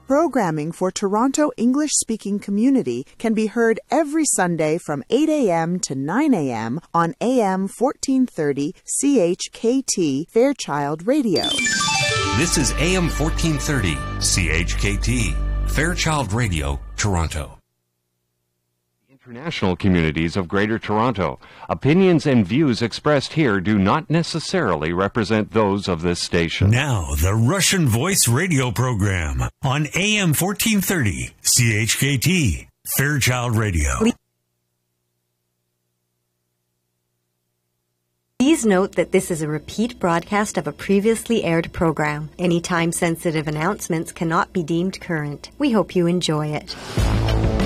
Programming for Toronto English-speaking community can be heard every Sunday from 8 a.m. to 9 a.m. on AM 1430 CHKT Fairchild Radio. This is AM 1430 CHKT Fairchild Radio, Toronto. International communities of Greater Toronto. Opinions and views expressed here do not necessarily represent those of this station. Now, the Russian Voice radio program on AM 1430 CHKT Fairchild Radio. Please note that this is a repeat broadcast of a previously aired program. Any time-sensitive announcements cannot be deemed current. We hope you enjoy it.